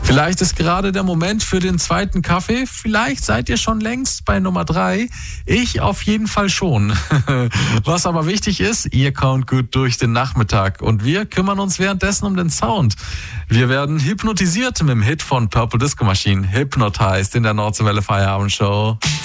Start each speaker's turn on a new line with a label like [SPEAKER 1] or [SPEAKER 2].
[SPEAKER 1] Vielleicht ist gerade der Moment für den zweiten Kaffee. Vielleicht seid ihr schon längst bei Nummer 3. Ich auf jeden Fall schon. Was aber wichtig ist, ihr kommt gut durch den Nachmittag. Und wir kümmern uns währenddessen um den Sound. Wir werden hypnotisiert mit dem Hit von Purple Disco Machine. Hypnotized in der Nordsee Welle Feierabendshow.